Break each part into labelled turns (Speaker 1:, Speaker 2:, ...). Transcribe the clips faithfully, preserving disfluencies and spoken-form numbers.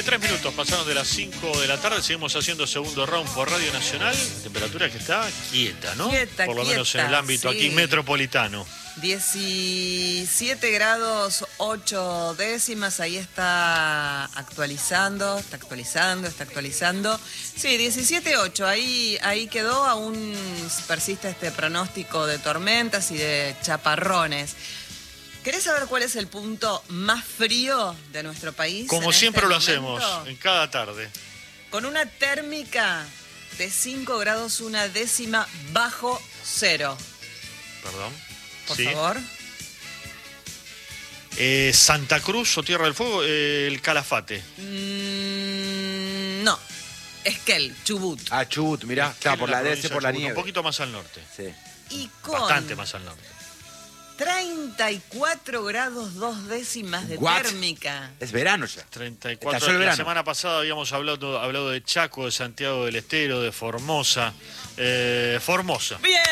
Speaker 1: Tres minutos pasaron de las cinco de la tarde, seguimos haciendo segundo round por Radio Nacional. Temperatura que está quieta, ¿no?
Speaker 2: Quieta,
Speaker 1: por lo
Speaker 2: quieta,
Speaker 1: menos en el ámbito
Speaker 2: sí.
Speaker 1: aquí metropolitano.
Speaker 2: diecisiete grados ocho décimas, ahí está actualizando, está actualizando, está actualizando. Sí, diecisiete ocho, ahí, ahí quedó, aún persiste este pronóstico de tormentas y de chaparrones. ¿Querés saber cuál es el punto más frío de nuestro país?
Speaker 1: Como siempre lo hacemos, en cada tarde.
Speaker 2: Con una térmica de cinco grados una décima bajo cero.
Speaker 1: Perdón.
Speaker 2: Por
Speaker 1: sí.
Speaker 2: favor.
Speaker 1: Eh, Santa Cruz o Tierra del Fuego, eh, el Calafate.
Speaker 2: Mm, no. Esquel, Chubut.
Speaker 3: Ah, Chubut, mirá, está por la D S, por la nieve.
Speaker 1: Un poquito más al norte.
Speaker 3: Sí.
Speaker 2: Y con
Speaker 1: Bastante más al norte.
Speaker 2: treinta y cuatro grados dos décimas de
Speaker 3: What?
Speaker 2: térmica.
Speaker 3: Es verano ya.
Speaker 1: treinta y cuatro.
Speaker 3: Estalló el
Speaker 1: La
Speaker 3: verano.
Speaker 1: semana pasada habíamos hablado, hablado de Chaco, de Santiago del Estero, de Formosa. Eh, Formosa.
Speaker 2: Bien,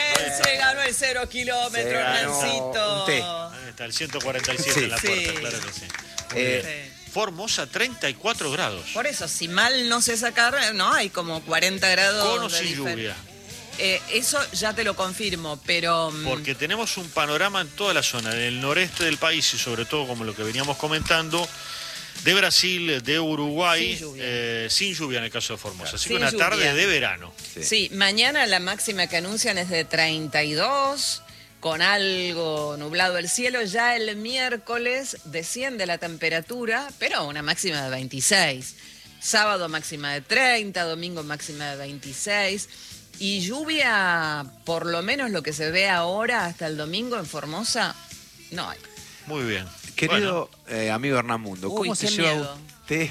Speaker 2: se ganó el cero kilómetros,
Speaker 3: Se ganó
Speaker 2: Nancito.
Speaker 3: un té.
Speaker 1: Ahí está, el ciento cuarenta y siete
Speaker 3: Sí.
Speaker 1: en la
Speaker 2: Sí.
Speaker 1: puerta, claro que sí. Muy
Speaker 3: Eh,
Speaker 1: bien. Formosa, treinta y cuatro grados.
Speaker 2: Por eso, si mal no sé sacar, no, hay como cuarenta grados.
Speaker 1: Con o
Speaker 2: de
Speaker 1: sin
Speaker 2: difer-
Speaker 1: lluvia.
Speaker 2: Eh, eso ya te lo confirmo, pero... mm,
Speaker 1: Porque tenemos un panorama en toda la zona, en el noreste del país y sobre todo, como lo que veníamos comentando, de Brasil, de Uruguay,
Speaker 2: Sin lluvia.
Speaker 1: eh, sin lluvia en el caso de Formosa. Así
Speaker 2: Sin
Speaker 1: que una
Speaker 2: lluvia.
Speaker 1: tarde de verano.
Speaker 3: Sí.
Speaker 2: Sí, mañana la máxima que anuncian es de treinta y dos, con algo nublado el cielo. Ya el miércoles desciende la temperatura, pero una máxima de veintiséis. Sábado máxima de treinta, domingo máxima de veintiséis. Y lluvia, por lo menos lo que se ve ahora hasta el domingo en Formosa, no hay.
Speaker 1: Muy bien.
Speaker 3: Querido eh, amigo Hernán Mundo, ¿cómo
Speaker 2: Uy,
Speaker 3: se
Speaker 2: qué
Speaker 3: lleva
Speaker 2: miedo.
Speaker 3: usted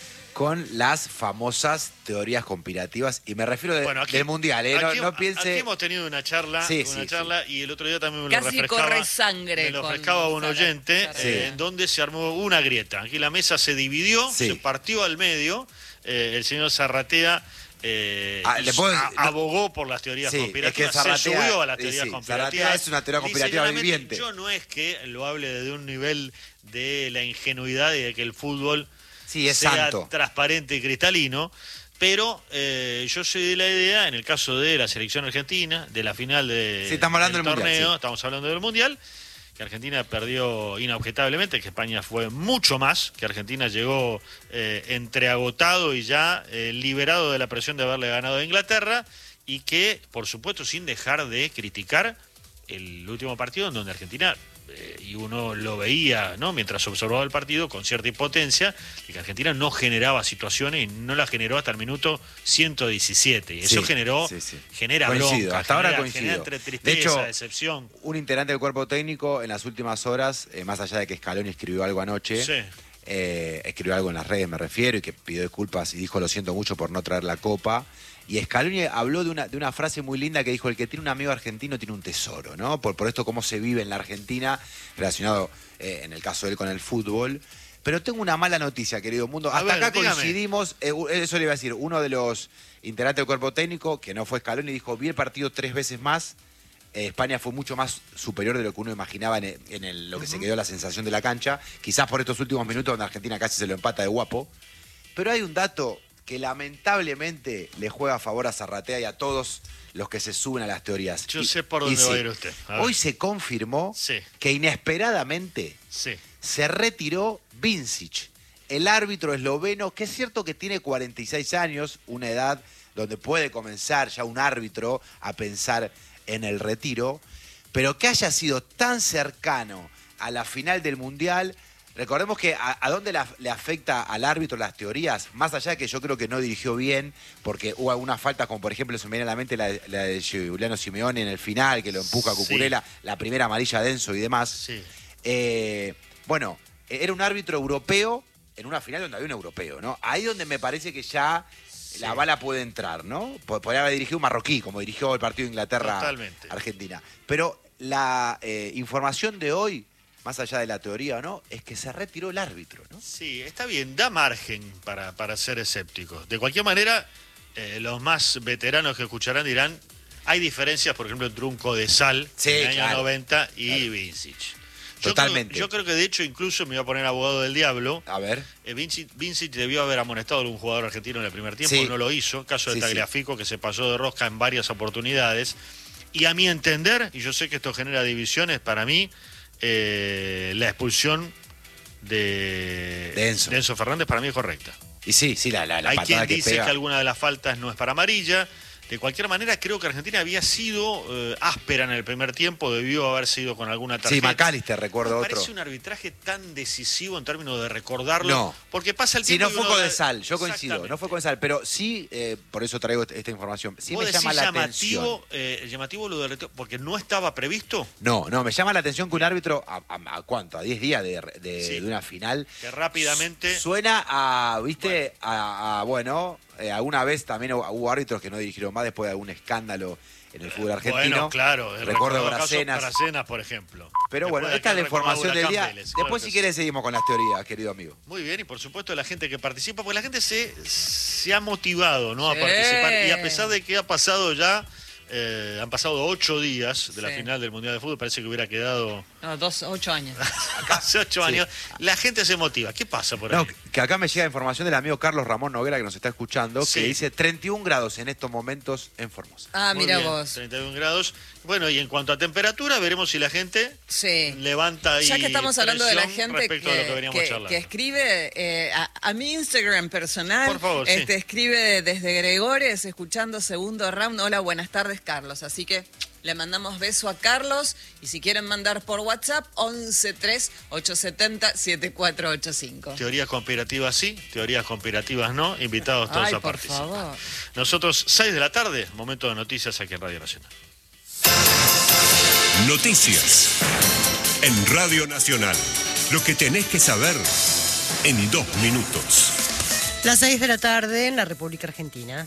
Speaker 3: con las famosas teorías conspirativas? Y me refiero de-
Speaker 1: Bueno, aquí-
Speaker 3: del Mundial, ¿eh? No,
Speaker 1: aquí,
Speaker 3: no piense...
Speaker 1: aquí hemos tenido una charla,
Speaker 3: Sí,
Speaker 1: una
Speaker 3: sí,
Speaker 1: charla y el otro día también me lo
Speaker 2: Casi
Speaker 1: refrescaba.
Speaker 2: corre sangre
Speaker 1: Me lo
Speaker 2: con
Speaker 1: refrescaba un
Speaker 2: Sara-
Speaker 1: oyente,
Speaker 2: Sara-
Speaker 1: eh,
Speaker 2: Sí.
Speaker 1: en donde se armó una grieta. Aquí la mesa se dividió,
Speaker 3: Sí.
Speaker 1: se partió al medio. Eh, el señor Zarratea eh,
Speaker 3: Ah, ¿le puedo
Speaker 1: a-
Speaker 3: decir? No.
Speaker 1: abogó por las teorías
Speaker 3: Sí,
Speaker 1: conspirativas,
Speaker 3: es que Zarratea-
Speaker 1: se subió a las
Speaker 3: sí,
Speaker 1: teorías
Speaker 3: sí,
Speaker 1: conspirativas.
Speaker 3: Zarratea es una teoría
Speaker 1: Y
Speaker 3: conspirativa
Speaker 1: sinceramente,
Speaker 3: viviente.
Speaker 1: Yo no es que lo hable desde un nivel de la ingenuidad y de que el fútbol
Speaker 3: Sí, es
Speaker 1: sea
Speaker 3: santo.
Speaker 1: transparente y cristalino, pero eh, yo soy de la idea, en el caso de la selección argentina, de la final de,
Speaker 3: Sí, estamos hablando
Speaker 1: del
Speaker 3: del Mundial,
Speaker 1: torneo,
Speaker 3: sí.
Speaker 1: estamos hablando del Mundial, que Argentina perdió inobjetablemente, que España fue mucho más, que Argentina llegó eh, entreagotado y ya eh, liberado de la presión de haberle ganado a Inglaterra, y que, por supuesto, sin dejar de criticar el último partido en donde Argentina... Eh, y uno lo veía, ¿no?, mientras observaba el partido con cierta impotencia, de que Argentina no generaba situaciones y no las generó hasta el minuto ciento diecisiete. Y eso
Speaker 3: Sí,
Speaker 1: generó,
Speaker 3: sí, sí.
Speaker 1: genera
Speaker 3: Coincido,
Speaker 1: bronca,
Speaker 3: hasta ahora
Speaker 1: genera,
Speaker 3: coincido.
Speaker 1: genera entre
Speaker 3: De
Speaker 1: tristeza,
Speaker 3: hecho,
Speaker 1: decepción.
Speaker 3: Un integrante del cuerpo técnico en las últimas horas, eh, más allá de que Scaloni escribió algo anoche,
Speaker 1: Sí.
Speaker 3: eh, escribió algo en las redes, me refiero, y que pidió disculpas y dijo lo siento mucho por no traer la copa. Y Scaloni habló de una, de una frase muy linda que dijo: el que tiene un amigo argentino tiene un tesoro, ¿no? Por, por esto cómo se vive en la Argentina, relacionado eh, en el caso de él con el fútbol. Pero tengo una mala noticia, querido mundo.
Speaker 1: A
Speaker 3: Hasta
Speaker 1: ver,
Speaker 3: acá
Speaker 1: dígame.
Speaker 3: coincidimos, eh, eso le iba a decir, uno de los integrantes del cuerpo técnico, que no fue Scaloni, dijo: vi el partido tres veces más. Eh, España fue mucho más superior de lo que uno imaginaba en, el- en el- lo que se quedó la sensación de la cancha. Quizás por estos últimos minutos donde Argentina casi se lo empata de guapo. Pero hay un dato que lamentablemente le juega a favor a Zarratea y a todos los que se suben a las teorías.
Speaker 1: Yo
Speaker 3: Y-
Speaker 1: sé por
Speaker 3: y
Speaker 1: dónde
Speaker 3: sí,
Speaker 1: va a ir usted. A ver.
Speaker 3: Hoy se confirmó
Speaker 1: Sí.
Speaker 3: que inesperadamente
Speaker 1: Sí.
Speaker 3: se retiró Vincic, el árbitro esloveno, que es cierto que tiene cuarenta y seis años, una edad donde puede comenzar ya un árbitro a pensar en el retiro, pero que haya sido tan cercano a la final del Mundial. Recordemos que a, a dónde la- le afecta al árbitro las teorías, más allá de que yo creo que no dirigió bien, porque hubo algunas faltas, como por ejemplo se me viene a la mente la, de- la de Giuliano Simeone en el final, que lo empuja a
Speaker 1: Sí.
Speaker 3: Cucurella, la primera amarilla a Denso y demás.
Speaker 1: Sí.
Speaker 3: Eh, bueno, era un árbitro europeo en una final donde había un europeo, ¿no? Ahí donde me parece que ya la bala puede entrar, ¿no? Po- Podría haber dirigido un marroquí, como dirigió el partido
Speaker 1: Totalmente.
Speaker 3: Inglaterra-Argentina. Pero la eh, información de hoy, más allá de la teoría o no, es que se retiró el árbitro, ¿no?
Speaker 1: Sí, está bien, da margen para, para ser escépticos. De cualquier manera, eh, los más veteranos que escucharán dirán, hay diferencias, por ejemplo, entre un Codesal
Speaker 3: Sí,
Speaker 1: en el año
Speaker 3: claro.
Speaker 1: noventa y
Speaker 3: Claro.
Speaker 1: Vincic.
Speaker 3: Totalmente.
Speaker 1: Yo creo, yo creo que de hecho incluso me iba a poner abogado del diablo.
Speaker 3: A ver.
Speaker 1: Eh, Vincic, Vincic debió haber amonestado a algún jugador argentino en el primer tiempo,
Speaker 3: Sí.
Speaker 1: no lo hizo. Caso de
Speaker 3: Sí,
Speaker 1: Tagliafico, que se pasó de rosca en varias oportunidades. Y a mi entender, y yo sé que esto genera divisiones, para mí, eh, la expulsión de,
Speaker 3: De Enzo.
Speaker 1: de Enzo Fernández para mí es correcta.
Speaker 3: Y sí, sí, la, la, la
Speaker 1: Hay
Speaker 3: patada
Speaker 1: quien
Speaker 3: que
Speaker 1: dice
Speaker 3: pega.
Speaker 1: que alguna de las faltas no es para amarilla. De cualquier manera, creo que Argentina había sido eh, áspera en el primer tiempo, debió haber sido con alguna tarjeta.
Speaker 3: Sí, McAllister, recuerdo
Speaker 1: ¿No
Speaker 3: otro.
Speaker 1: parece un arbitraje tan decisivo en términos de recordarlo?
Speaker 3: No.
Speaker 1: Porque pasa el
Speaker 3: Sí,
Speaker 1: tiempo
Speaker 3: no
Speaker 1: y
Speaker 3: fue
Speaker 1: uno
Speaker 3: con
Speaker 1: da-
Speaker 3: de sal, yo coincido,
Speaker 1: Exactamente.
Speaker 3: no fue con de sal, pero sí, eh, por eso traigo esta información, sí
Speaker 1: ¿Vos
Speaker 3: me
Speaker 1: decís
Speaker 3: llama la atención.
Speaker 1: llamativo, eh, llamativo lo de porque no estaba previsto?
Speaker 3: No, no, me llama la atención que un árbitro, ¿a, a- a cuánto? ¿A diez días de, de-
Speaker 1: Sí.
Speaker 3: de una final?
Speaker 1: Que rápidamente...
Speaker 3: Suena a, viste, a, a, bueno, eh, alguna vez también hubo, hubo árbitros que no dirigieron más después de algún escándalo en el fútbol argentino.
Speaker 1: Bueno, claro. el
Speaker 3: Recuerdo
Speaker 1: recordado caso
Speaker 3: Bracenas.
Speaker 1: Bracenas, por ejemplo.
Speaker 3: Pero
Speaker 1: Después
Speaker 3: bueno,
Speaker 1: de
Speaker 3: esta es la
Speaker 1: aquel recordado
Speaker 3: información del
Speaker 1: Huracán
Speaker 3: día.
Speaker 1: Vélez, claro
Speaker 3: Después,
Speaker 1: que
Speaker 3: si
Speaker 1: sí.
Speaker 3: quieres, seguimos con las teorías, querido amigo.
Speaker 1: Muy bien, y por supuesto la gente que participa, porque la gente se, se ha motivado, ¿no?
Speaker 2: Sí.
Speaker 1: A participar. Y a pesar de que ha pasado ya, eh, han pasado ocho días de la
Speaker 2: Sí.
Speaker 1: final del Mundial de Fútbol, parece que hubiera quedado
Speaker 2: No, dos, ocho años.
Speaker 1: hace ocho
Speaker 3: Sí.
Speaker 1: años. La gente se motiva. ¿Qué pasa por ahí?
Speaker 3: No, que acá me llega información del amigo Carlos Ramón Noguera, que nos está escuchando,
Speaker 1: Sí.
Speaker 3: que dice treinta y un grados en estos momentos en Formosa.
Speaker 2: Ah,
Speaker 1: Muy
Speaker 2: mira
Speaker 1: bien,
Speaker 2: vos.
Speaker 1: treinta y un grados. Bueno, y en cuanto a temperatura, veremos si la gente
Speaker 2: Sí.
Speaker 1: levanta ahí
Speaker 2: Ya que estamos hablando de la
Speaker 1: presión
Speaker 2: gente que,
Speaker 1: respecto a lo que veníamos
Speaker 2: que-
Speaker 1: charlando.
Speaker 2: que escribe eh, a, a mi Instagram personal,
Speaker 1: Por favor, sí.
Speaker 2: este, escribe desde Gregores, escuchando segundo round. Hola, buenas tardes, Carlos. Así que le mandamos beso a Carlos y si quieren mandar por WhatsApp, once tres ocho siete cero siete cuatro ocho cinco.
Speaker 1: Teorías conspirativas sí, teorías conspirativas no. Invitados todos
Speaker 2: Ay,
Speaker 1: a
Speaker 2: por
Speaker 1: participar.
Speaker 2: favor.
Speaker 1: Nosotros, seis de la tarde, momento de noticias aquí en Radio Nacional.
Speaker 4: Noticias en Radio Nacional. Lo que tenés que saber en dos minutos.
Speaker 5: Las seis de la tarde en la República Argentina.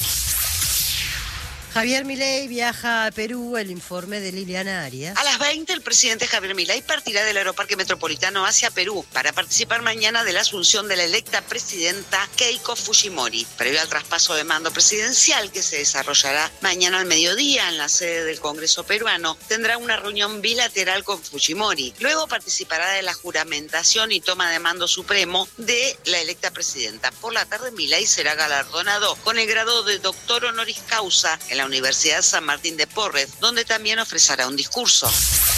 Speaker 5: Javier Milei viaja a Perú, el informe de Liliana Arias.
Speaker 6: A las veinte, el presidente Javier Milei partirá del Aeroparque Metropolitano hacia Perú para participar mañana de la asunción de la electa presidenta Keiko Fujimori, previo al traspaso de mando presidencial que se desarrollará mañana al mediodía en la sede del Congreso peruano. Tendrá una reunión bilateral con Fujimori. Luego participará de la juramentación y toma de mando supremo de la electa presidenta. Por la tarde, Milei será galardonado con el grado de doctor honoris causa en la Universidad San Martín de Porres, donde también ofrecerá un discurso.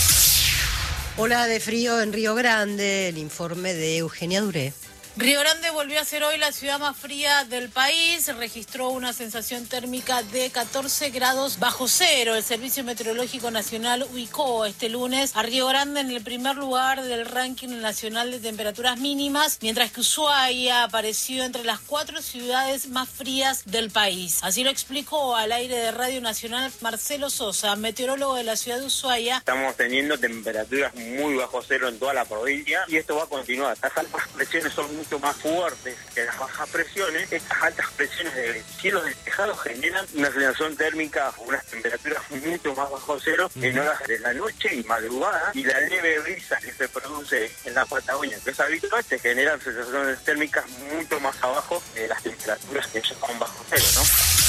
Speaker 5: Ola de frío en Río Grande, el informe de Eugenia Duré.
Speaker 7: Río Grande volvió a ser hoy la ciudad más fría del país, registró una sensación térmica de catorce grados bajo cero. El Servicio Meteorológico Nacional ubicó este lunes a Río Grande en el primer lugar del ranking nacional de temperaturas mínimas, mientras que Ushuaia apareció entre las cuatro ciudades más frías del país. Así lo explicó al aire de Radio Nacional Marcelo Sosa, meteorólogo de la ciudad de Ushuaia.
Speaker 8: Estamos teniendo temperaturas muy bajo cero en toda la provincia y esto va a continuar. Las altas presiones son mucho más fuertes que las bajas presiones. Estas altas presiones de cielos despejados generan una sensación térmica, unas temperaturas mucho más bajo cero en horas de la noche y madrugada, y la leve brisa que se produce en la Patagonia, que es habitual, te generan sensaciones térmicas mucho más abajo de las temperaturas que ya son bajo cero, ¿no?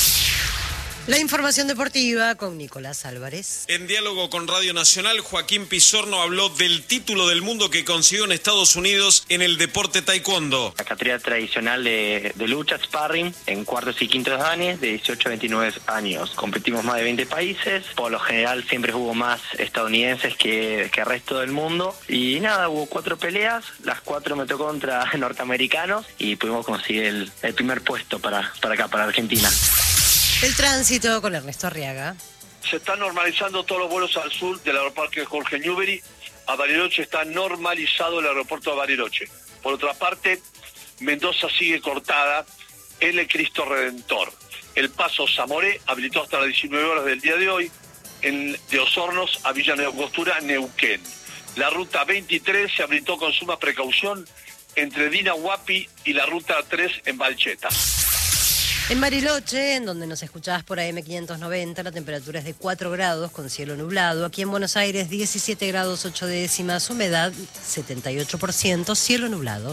Speaker 5: La información deportiva con Nicolás Álvarez.
Speaker 9: En diálogo con Radio Nacional, Joaquín Pizorno habló del título del mundo que consiguió en Estados Unidos en el deporte taekwondo.
Speaker 10: La categoría tradicional de, de lucha, sparring, en cuartos y quintos danes, de dieciocho a veintinueve años. Competimos más de veinte países, por lo general siempre hubo más estadounidenses que, que el resto del mundo. Y nada, hubo cuatro peleas, las cuatro me tocó contra norteamericanos y pudimos conseguir el, el primer puesto para, para acá, para Argentina.
Speaker 5: El tránsito con Ernesto Arriaga.
Speaker 11: Se están normalizando todos los vuelos al sur del aeropuerto de Jorge Newbery. A Bariloche está normalizado el aeropuerto de Bariloche. Por otra parte, Mendoza sigue cortada en el Cristo Redentor. El paso Zamoré habilitó hasta las diecinueve horas del día de hoy, en, de Osornos a Villa Neocostura, Neuquén. La ruta veintitrés se habilitó con suma precaución entre Dinahuapi y la ruta tres en Valcheta.
Speaker 5: En Bariloche, en donde nos escuchabas por A M quinientos noventa, la temperatura es de cuatro grados con cielo nublado. Aquí en Buenos Aires, diecisiete grados ocho décimas, humedad setenta y ocho por ciento, cielo nublado.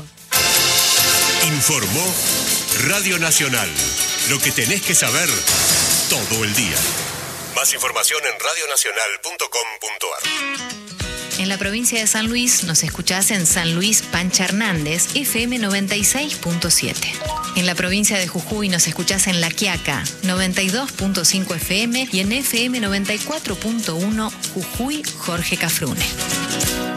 Speaker 4: Informó Radio Nacional. Lo que tenés que saber todo el día. Más información en radionacional punto com punto ar.
Speaker 12: En la provincia de San Luis nos escuchás en San Luis Pancha Hernández, F M noventa y seis punto siete. En la provincia de Jujuy nos escuchás en La Quiaca, noventa y dos punto cinco F M y en F M noventa y cuatro punto uno Jujuy Jorge Cafrune.